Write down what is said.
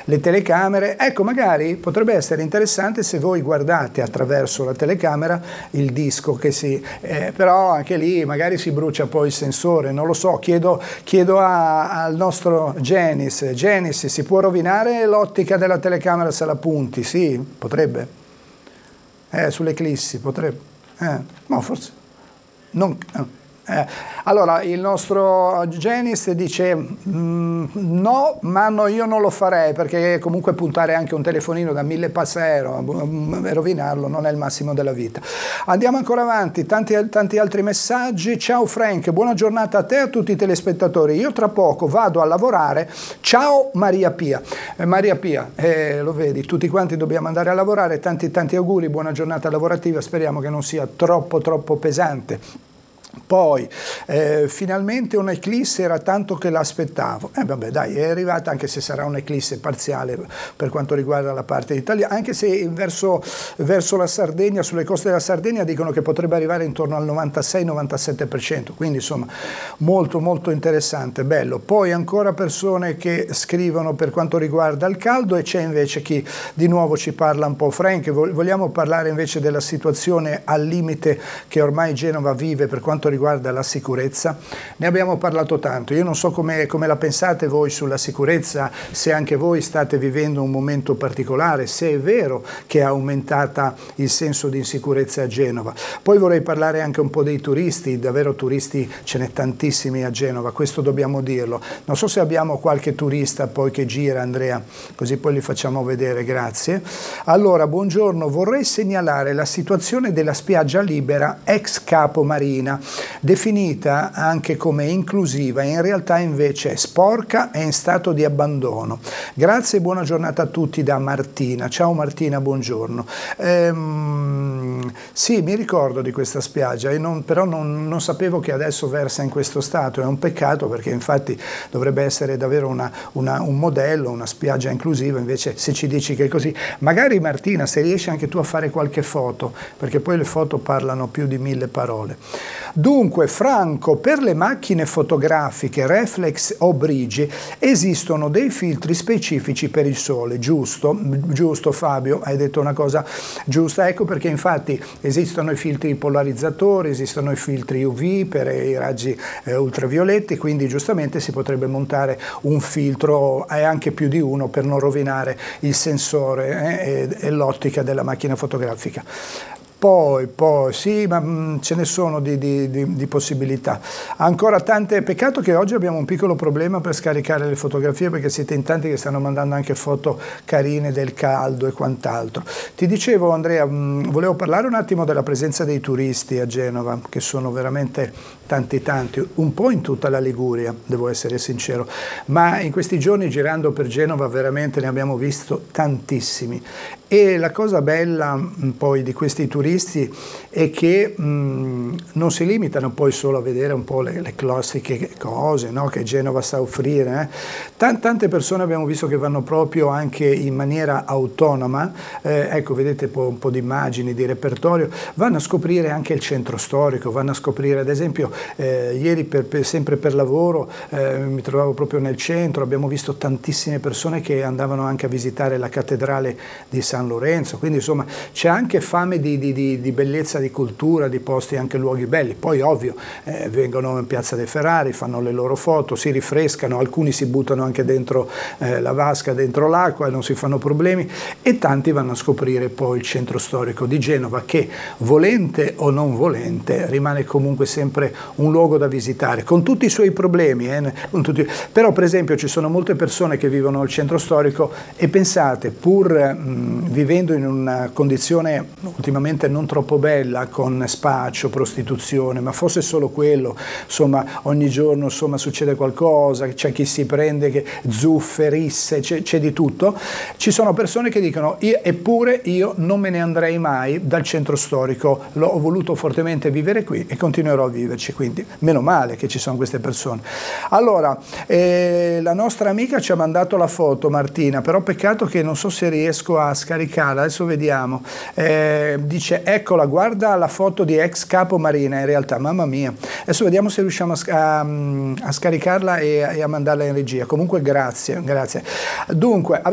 le telecamere. Ecco, magari potrebbe essere interessante se voi guardate attraverso la telecamera il disco che però anche lì magari si brucia poi il sensore, non lo so, chiedo al nostro Genis, si può rovinare l'ottica della telecamera se la punti? Sì, potrebbe. Sulle eclissi potrebbe. No, forse. Non. Allora il nostro Genis dice no, ma no, io non lo farei, perché comunque puntare anche un telefonino da 1000 passero e rovinarlo non è il massimo della vita. Andiamo ancora avanti, tanti altri messaggi. Ciao Frank, buona giornata a te e a tutti i telespettatori, io tra poco vado a lavorare, ciao Maria Pia. Maria Pia, lo vedi, tutti quanti dobbiamo andare a lavorare, tanti auguri, buona giornata lavorativa, speriamo che non sia troppo pesante. Poi finalmente un'eclisse, era tanto che l'aspettavo. Vabbè dai, è arrivata, anche se sarà un'eclisse parziale per quanto riguarda la parte d'Italia, anche se verso la Sardegna, sulle coste della Sardegna dicono che potrebbe arrivare intorno al 96-97%, quindi insomma molto interessante, bello. Poi ancora persone che scrivono per quanto riguarda il caldo, e c'è invece chi di nuovo ci parla un po'. Frank, vogliamo parlare invece della situazione al limite che ormai Genova vive per quanto riguarda la sicurezza? Ne abbiamo parlato tanto, io non so come la pensate voi sulla sicurezza, se anche voi state vivendo un momento particolare, se è vero che è aumentata il senso di insicurezza a Genova. Poi vorrei parlare anche un po' dei turisti, davvero turisti ce n'è tantissimi a Genova, questo dobbiamo dirlo. Non so se abbiamo qualche turista poi che gira, Andrea, così poi li facciamo vedere, grazie. Allora, buongiorno, vorrei segnalare la situazione della spiaggia libera ex Capo Marina, definita anche come inclusiva, in realtà invece è sporca e in stato di abbandono. Grazie e buona giornata a tutti da Martina. Ciao Martina, buongiorno. Sì, mi ricordo di questa spiaggia, però non sapevo che adesso versa in questo stato. È un peccato, perché infatti dovrebbe essere davvero un modello, una spiaggia inclusiva. Invece se ci dici che è così, magari Martina, se riesci anche tu a fare qualche foto, perché poi le foto parlano più di 1000 parole. Dunque, Franco, per le macchine fotografiche reflex o brigi esistono dei filtri specifici per il sole, giusto? Giusto Fabio, hai detto una cosa giusta, ecco perché infatti esistono i filtri polarizzatori, esistono i filtri UV per i raggi ultravioletti, quindi giustamente si potrebbe montare un filtro, e anche più di uno, per non rovinare il sensore e l'ottica della macchina fotografica. Poi sì, ma ce ne sono di possibilità. Ancora tante, peccato che oggi abbiamo un piccolo problema per scaricare le fotografie, perché siete in tanti che stanno mandando anche foto carine del caldo e quant'altro. Ti dicevo Andrea, volevo parlare un attimo della presenza dei turisti a Genova, che sono veramente tanti, un po' in tutta la Liguria, devo essere sincero, ma in questi giorni girando per Genova veramente ne abbiamo visto tantissimi. E la cosa bella poi di questi turisti è che non si limitano poi solo a vedere un po' le classiche cose, no, che Genova sa offrire. Tante persone abbiamo visto che vanno proprio anche in maniera autonoma, ecco, vedete un po' di immagini, di repertorio, vanno a scoprire anche il centro storico, vanno a scoprire, ad esempio, ieri sempre per lavoro mi trovavo proprio nel centro, abbiamo visto tantissime persone che andavano anche a visitare la cattedrale di San Lorenzo, quindi insomma c'è anche fame di bellezza, di cultura, di posti, anche luoghi belli. Poi ovvio vengono in Piazza dei Ferrari, fanno le loro foto, si rinfrescano, alcuni si buttano anche dentro la vasca, dentro l'acqua, e non si fanno problemi, e tanti vanno a scoprire poi il centro storico di Genova, che volente o non volente rimane comunque sempre un luogo da visitare, con tutti i suoi problemi, però per esempio ci sono molte persone che vivono al centro storico e pensate, pur vivendo in una condizione ultimamente non troppo bella, con spaccio, prostituzione, ma fosse solo quello, insomma ogni giorno insomma succede qualcosa, c'è chi si prende zuffe, risse, c'è di tutto, ci sono persone che dicono eppure io non me ne andrei mai dal centro storico, ho voluto fortemente vivere qui e continuerò a viverci, quindi meno male che ci sono queste persone. Allora, la nostra amica ci ha mandato la foto, Martina, però peccato che non so se riesco a scaricarla, adesso vediamo. Dice, eccola, guarda la foto di ex Capo Marina, in realtà, mamma mia. Adesso vediamo se riusciamo a scaricarla e a mandarla in regia. Comunque grazie. Dunque,